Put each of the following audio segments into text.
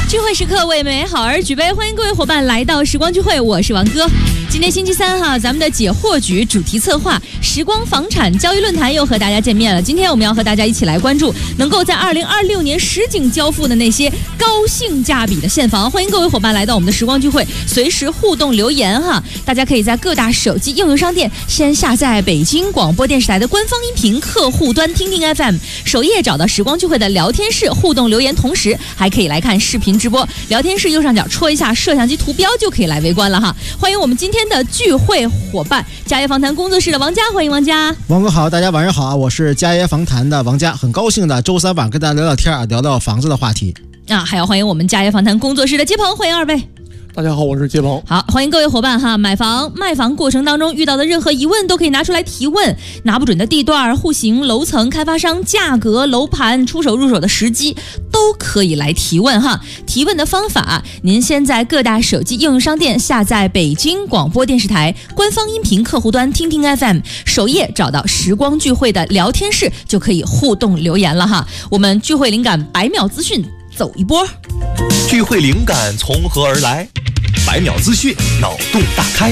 聚会时刻为美好而举杯，欢迎各位伙伴来到时光聚会，我是王哥。今天星期三哈，咱们的解惑局主题策划时光房产交易论坛又和大家见面了。今天我们要和大家一起来关注能够在2026年实景交付的那些高性价比的现房。欢迎各位伙伴来到我们的时光聚会，随时互动留言哈。大家可以在各大手机应用商店先下载北京广播电视台的官方音频客户端听听 FM， 首页找到时光聚会的聊天室互动留言，同时还可以来看视频直播。聊天室右上角戳一下摄像机图标就可以来围观了哈。欢迎我们今天的聚会伙伴，佳业访谈工作室的王佳，欢迎王佳。 王哥好，大家晚上好啊！我是佳业访谈的王佳，很高兴的周三晚跟大家聊聊天啊，聊聊房子的话题啊。还要欢迎我们佳业访谈工作室的接鹏，欢迎二位。 大家好，我是接鹏。 好，欢迎各位伙伴哈！买房卖房过程当中遇到的任何疑问都可以拿出来提问，拿不准的地段、户型、楼层、开发商、价格、楼盘、出手入手的时机都可以来提问哈。提问的方法，您先在各大手机应用商店下载北京广播电视台官方音频客户端听听 FM， 首页找到时光聚会的聊天室就可以互动留言了哈。我们聚会灵感100秒资讯走一波。 聚会灵感从何而来？100秒资讯，脑洞大开。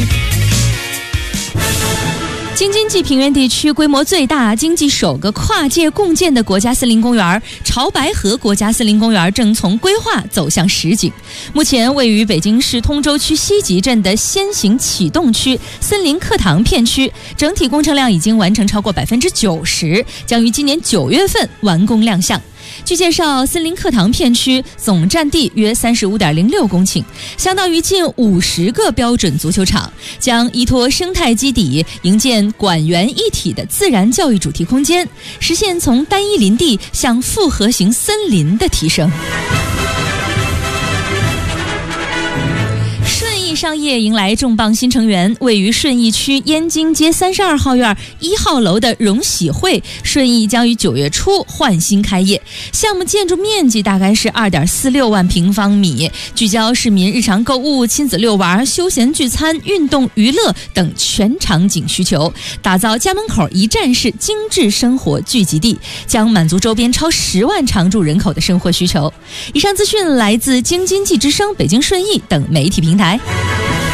京津冀平原地区规模最大、经济首个跨界共建的国家森林公园潮白河国家森林公园正从规划走向实景。目前位于北京市通州区西集镇的先行启动区森林课堂片区，整体工程量已经完成超过90%，将于今年9月份完工亮相。据介绍，森林课堂片区总占地约35.06公顷，相当于近50个标准足球场，将依托生态基底，营建馆园一体的自然教育主题空间，实现从单一林地向复合型森林的提升。商业迎来重磅新成员，位于顺义区燕京街32号院1号楼的荣喜汇顺义将于9月初换新开业。项目建筑面积大概是2.46万平方米，聚焦市民日常购物、亲子遛娃、休闲聚餐、运动娱乐等全场景需求，打造家门口一站式精致生活聚集地，将满足周边超10万常住人口的生活需求。以上资讯来自京津冀之声、北京顺义等媒体平台。